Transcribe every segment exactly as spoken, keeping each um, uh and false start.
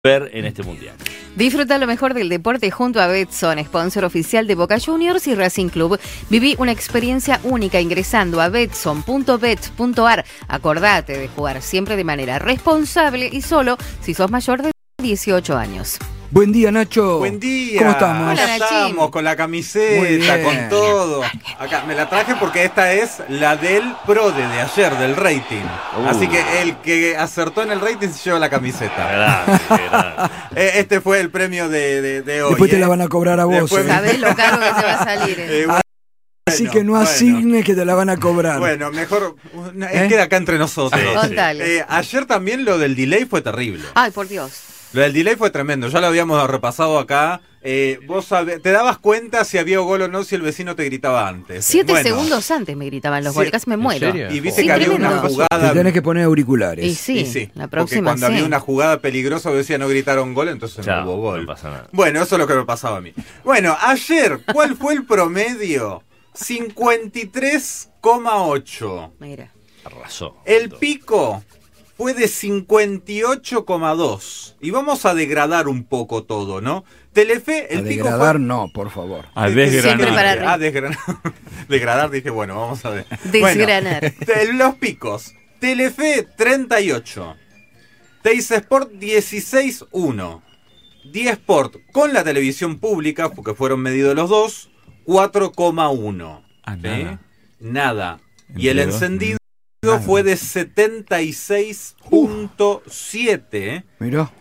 ver en este mundial. Disfruta lo mejor del deporte junto a Betson, sponsor oficial de Boca Juniors y Racing Club. Viví una experiencia única ingresando a betson punto bet punto ar. Acordate de jugar siempre de manera responsable y solo si sos mayor de dieciocho años. Buen día, Nacho. Buen día. ¿Cómo estamos? Hola, Acá estamos con la camiseta, con todo. Acá me la traje porque esta es la del Prode de ayer, del rating. Uh. Así que el que acertó en el rating se lleva la camiseta. Gracias, gracias. Este fue el premio de, de, de hoy. Después te ¿eh? la van a cobrar a vos. Después ¿eh? ¿Sabés lo caro que te va a salir? Eh? Eh, bueno, Así que no bueno. asignes que te la van a cobrar. Bueno, mejor ¿Eh? queda acá entre nosotros. Sí, Contale. Eh, ayer también lo del delay fue terrible. Ay, por Dios. Lo del delay fue tremendo, ya lo habíamos repasado acá. Eh, vos sabe, te dabas cuenta si había gol o no si el vecino te gritaba antes. Siete Bueno, segundos antes me gritaban los Sí. goles, casi me ¿En muero. serio? Y viste Sí, que había tremendo. una Te jugada. tenés que poner auriculares. Y sí, Y sí, la porque próxima cuando sí. había una jugada peligrosa decía no gritaron gol, entonces Chao, no hubo gol. no pasa nada. Bueno, eso es lo que me pasaba a mí. Bueno, ayer, ¿cuál fue el promedio? cincuenta y tres coma ocho. Mira. Arrasó. El pico fue de cincuenta y ocho coma dos. Y vamos a degradar un poco todo, ¿no? Telefe, el A pico degradar, fue... no, por favor. A Siempre desgranar. para arriba. Ah, desgranar. Degradar, dije, bueno, vamos a ver. Desgranar. Bueno, los picos. Telefe, treinta y ocho. Teis Sport, dieciséis coma uno. diez Sport, con la televisión pública, porque fueron medidos los dos, cuatro coma uno. Ah, ¿Sí? nada. Nada. Y el Entre dos, encendido nada. fue de setenta y seis coma siete. Mirá.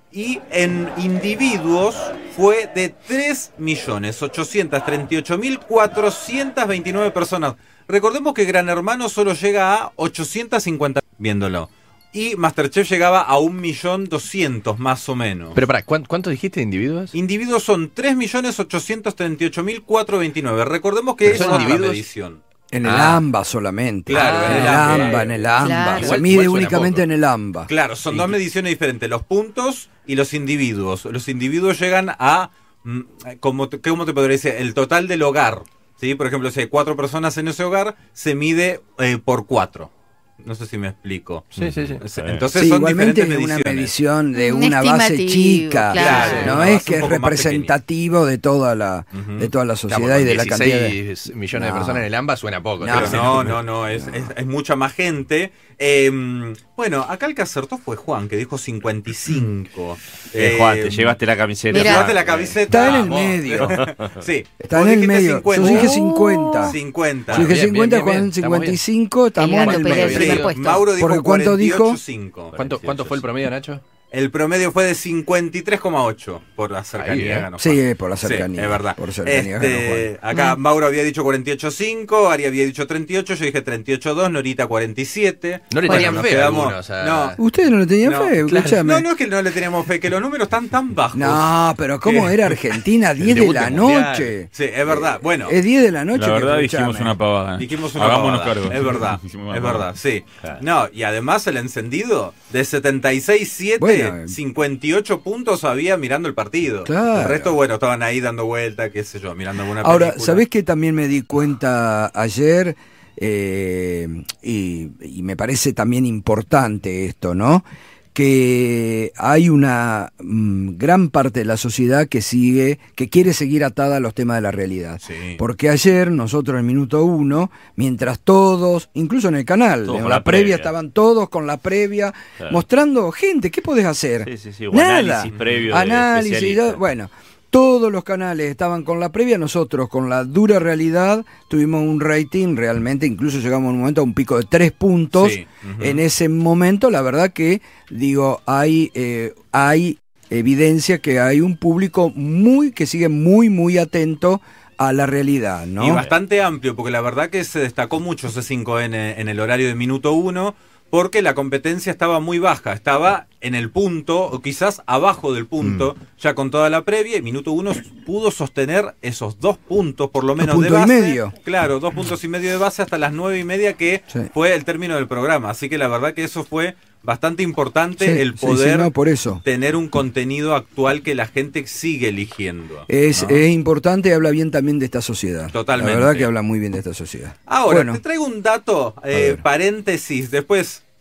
Y en individuos fue de tres millones ochocientos treinta y ocho mil cuatrocientos veintinueve personas. Recordemos que Gran Hermano solo llega a ochocientos cincuenta viéndolo. Y Masterchef llegaba a un millón doscientos más o menos. Pero pará, ¿cuánto, ¿cuánto dijiste de individuos? Individuos son tres millones ochocientos treinta y ocho mil cuatrocientos veintinueve. Recordemos que Pero es son otra individuos. medición. En el Ah. AMBA solamente. Claro, en en el el AMBA. AMBA, en el AMBA. Claro. Se Igual- mide igual suena únicamente poco. en el AMBA. Claro, son Sí. dos mediciones diferentes, los puntos y los individuos. Los individuos llegan a, mm, como te, ¿cómo te podría decir? El total del hogar. ¿Sí? Por ejemplo, si hay cuatro personas en ese hogar, se mide eh, por cuatro. No sé si me explico. Sí, sí, sí. Entonces Sí, son igualmente es diferentes una mediciones. medición de Un una base estimativo, chica. claro. No Una es base que un es poco más representativo de toda la, Ujú. de toda la sociedad Claro, y de la cantidad de... dieciséis millones No. de personas en el AMBA suena poco. No, Pero pero- no, no, no, es, es, es mucha más gente. Eh, bueno, acá el que acertó fue Juan, que dijo cincuenta y cinco. Eh, Juan, te llevaste la camiseta. Mira. Llevaste la camiseta. Está en el Vamos. medio. Sí. Está Vos en el dijiste medio. cincuenta. Yo dije Uh, cincuenta. cincuenta. Yo dije bien, cincuenta, bien, bien, Juan bien. Estamos cincuenta y cinco, estamos El en gato el pelea el medio. primer Sí, puesto. Mauro dijo Porque ¿cuánto dijo? cuarenta y ocho coma cinco. ¿Cuánto, ¿Cuánto fue el promedio, Nacho? El promedio fue de cincuenta y tres coma ocho por la Ahí, cercanía. ¿eh? ganó Sí, Juan. por la cercanía. Sí, es verdad. Por cercanía ganó Este, Juan. acá Mauro había dicho cuarenta y ocho coma cinco, Ari había dicho treinta y ocho, yo dije treinta y ocho coma dos, Norita cuarenta y siete. No le Bueno, tenían nos fe a quedamos- algunos, o sea- no, ¿Ustedes no le tenían No, fe? claro. Escúchame. No, no es que no le teníamos fe, que los números están tan bajos. No, pero ¿cómo ¿Qué? era Argentina? diez de debut la del Mundial. noche. Sí, es verdad. Bueno, Es diez de la noche. La que verdad escuchame. dijimos una pavada. dijimos una Hagámonos pavada. cargo. Es verdad, Dijimos una es pavada. verdad, sí. Claro. No, y además el encendido de setenta y seis coma siete, Bueno, cincuenta y ocho puntos había mirando el partido. Claro. El resto, bueno, estaban ahí dando vuelta, qué sé yo, mirando alguna Ahora, película. ¿sabés qué también me di cuenta ayer? Eh, y, y me parece también importante esto, ¿no? Que hay una mm, gran parte de la sociedad que sigue, que quiere seguir atada a los temas de la realidad. Sí. Porque ayer nosotros en minuto uno, mientras todos, incluso en el canal, Todos en con la, la previa, previa. estaban todos con la previa, Claro. mostrando gente, ¿qué podés hacer? Sí, sí, sí, o Nada. análisis previo de Análisis, especialistas. bueno. Todos los canales estaban con la previa, nosotros con la dura realidad tuvimos un rating realmente, incluso llegamos en un momento a un pico de tres puntos. Sí, ujú. En ese momento, la verdad que, digo, hay, eh, hay evidencia que hay un público muy que sigue muy, muy atento a la realidad, ¿no? Y bastante amplio, porque la verdad que se destacó mucho C cinco N en el horario de minuto uno, porque la competencia estaba muy baja, estaba en el punto, o quizás abajo del punto, Mm. ya con toda la previa, y minuto uno pudo sostener esos dos puntos, por lo menos puntos de y base. medio. Claro, dos puntos y medio de base hasta las nueve y media, que Sí. fue el término del programa. Así que la verdad que eso fue bastante importante, Sí, el sí, sí, poder no, por eso. tener un contenido actual que la gente sigue eligiendo. Es, ¿no? es importante y habla bien también de esta sociedad. Totalmente. La verdad que habla muy bien de esta sociedad. Ahora, Bueno, te traigo un dato, eh, ver. paréntesis, después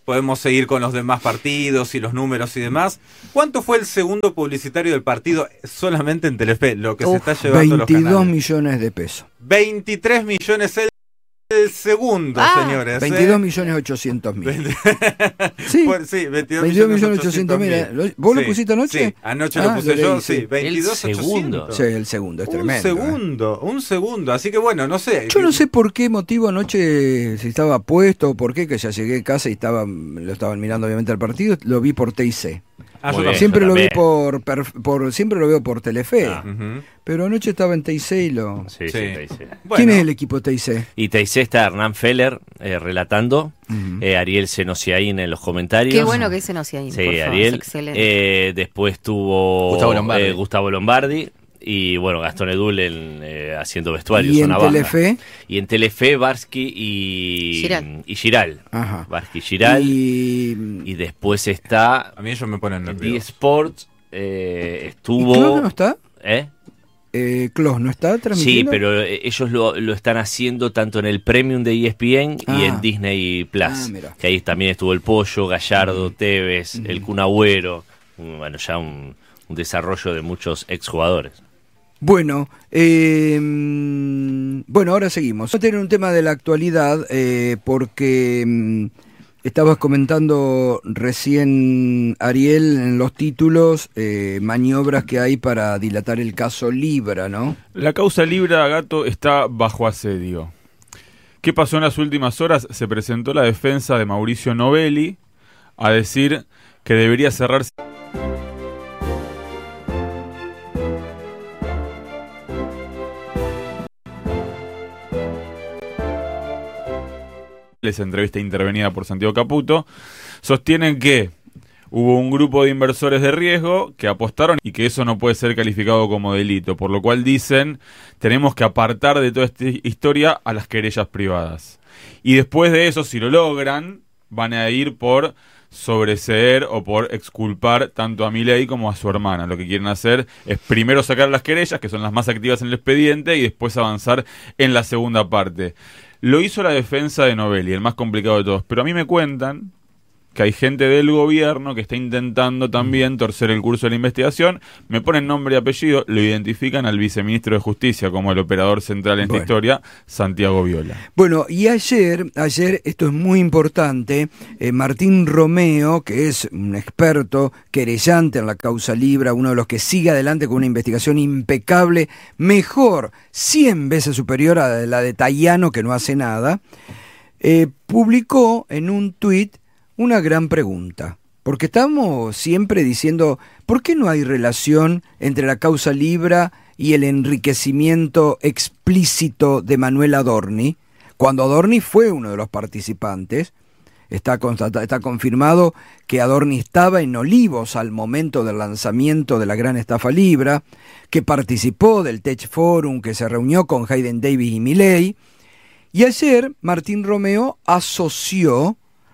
podemos seguir con los demás partidos y los números y demás. ¿Cuánto fue el segundo publicitario del partido solamente en Telefe? Lo que Uf, se está llevando los canales. veintidós millones de pesos. veintitrés millones el, el segundo, ah, señores. veintidós ¿eh? millones ochocientos mil. Sí, Por, sí veintidós millones ochocientos mil. ¿Vos sí, lo pusiste anoche? Sí, anoche ah, lo puse yo, leí, sí. veintidós el segundo. Sí, el segundo, es un tremendo. Un segundo, eh. un segundo. Así que bueno, no sé. Yo no sé por qué motivo anoche, si estaba puesto o por qué, que ya llegué a casa y estaba, lo estaban mirando obviamente al partido, lo vi por T I C. Ah, yo bien, siempre yo lo vi por, por, por siempre lo veo por Telefe, ah, uh-huh. pero anoche estaba en T I C y lo... Sí, sí, T I C. ¿Quién bueno. es el equipo T I C? Y T I C está Hernán Feller eh, relatando, uh-huh. eh, Ariel Senosiaín en los comentarios. Qué bueno que es Senosiaín, sí, por favor, Ariel. Es excelente. Eh, después tuvo Gustavo Lombardi. Eh, Gustavo Lombardi. Y bueno, Gastón Edul en, eh, haciendo vestuario. ¿Y en Telefe? Y en Telefe, Barsky y Giral. Y Giral. Ajá. Barsky y Giral. Y... y después está... A mí ellos me ponen nervioso. D-Sport eh, estuvo... ¿Y Clos no está? ¿Eh? Eh, Clos no está transmitiendo. Sí, pero ellos lo, lo están haciendo tanto en el Premium de E S P N ah. y en Disney Plus. Ah, que ahí también estuvo el Pollo, Gallardo, mm. Tevez, mm. el Kun Agüero. Bueno, ya un, un desarrollo de muchos exjugadores. Bueno, eh, bueno, ahora seguimos. Vamos a tener un tema de la actualidad eh, porque eh, estabas comentando recién, Ariel, en los títulos, eh, maniobras que hay para dilatar el caso Libra, ¿no? La causa Libra, Gato, está bajo asedio. ¿Qué pasó en las últimas horas? Se presentó la defensa de Mauricio Novelli a decir que debería cerrarse esa entrevista intervenida por Santiago Caputo, sostienen que hubo un grupo de inversores de riesgo que apostaron y que eso no puede ser calificado como delito, por lo cual dicen tenemos que apartar de toda esta historia a las querellas privadas. Y después de eso, si lo logran, van a ir por sobreseer o por exculpar tanto a Milei como a su hermana. Lo que quieren hacer es primero sacar las querellas, que son las más activas en el expediente, y después avanzar en la segunda parte. Lo hizo la defensa de Novelli, el más complicado de todos. Pero a mí me cuentan que hay gente del gobierno que está intentando también torcer el curso de la investigación. Me ponen nombre y apellido, lo identifican al viceministro de Justicia como el operador central en bueno. esta historia, Santiago Viola. Bueno, y ayer, ayer esto es muy importante, eh, Martín Romeo, que es un experto querellante en la causa Libra, uno de los que sigue adelante con una investigación impecable, mejor, cien veces superior a la de Tayano, que no hace nada, eh, publicó en un tuit una gran pregunta, porque estamos siempre diciendo, ¿por qué no hay relación entre la causa Libra y el enriquecimiento explícito de Manuel Adorni? Cuando Adorni fue uno de los participantes, está, constata, está confirmado que Adorni estaba en Olivos al momento del lanzamiento de la gran estafa Libra, que participó del Tech Forum, que se reunió con Hayden Davis y Milei, y ayer Martín Romeo asoció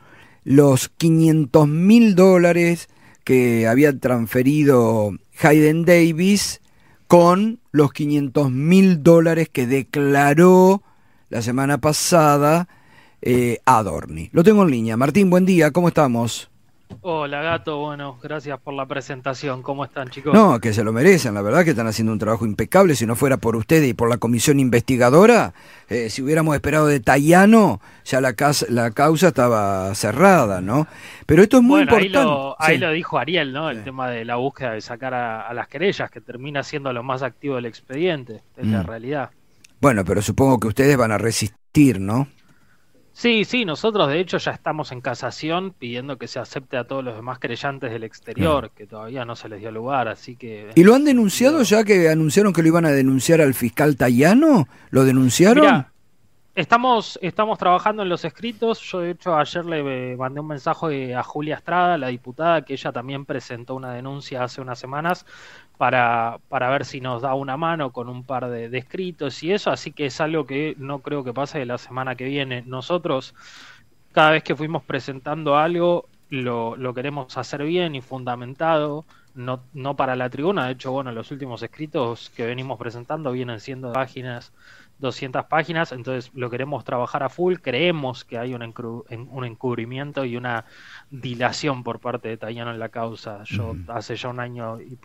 los quinientos mil dólares que había transferido Hayden Davis con los quinientos mil dólares que declaró la semana pasada eh, Adorni. Lo tengo en línea. Martín, buen día, ¿cómo estamos? Hola, Gato, bueno, gracias por la presentación. ¿Cómo están, chicos? No, que se lo merecen, la verdad que están haciendo un trabajo impecable. Si no fuera por ustedes y por la comisión investigadora, eh, si hubiéramos esperado de Tayano, ya la, casa, la causa estaba cerrada, ¿no? Pero esto es muy bueno, importante. Ahí, lo, ahí sí. lo dijo Ariel, ¿no? El sí. tema de la búsqueda de sacar a, a las querellas, que termina siendo lo más activo del expediente, es mm. la realidad. Bueno, pero supongo que ustedes van a resistir, ¿no? Sí, sí, nosotros de hecho ya estamos en casación pidiendo que se acepte a todos los demás querellantes del exterior, no. que todavía no se les dio lugar, así que... ¿Y lo han denunciado ya que anunciaron que lo iban a denunciar al fiscal Tayano? ¿Lo denunciaron? Mirá, estamos, estamos trabajando en los escritos. Yo de hecho ayer le mandé un mensaje a Julia Estrada, la diputada, que ella también presentó una denuncia hace unas semanas para, para ver si nos da una mano con un par de, de escritos y eso, así que es algo que no creo que pase de la semana que viene. Nosotros, cada vez que fuimos presentando algo, lo, lo queremos hacer bien y fundamentado, no, no para la tribuna. De hecho, bueno, los últimos escritos que venimos presentando vienen siendo de páginas, doscientas páginas, entonces lo queremos trabajar a full. Creemos que hay un, encru un encubrimiento y una dilación por parte de Tayano en la causa. Yo uh-huh. hace ya un año y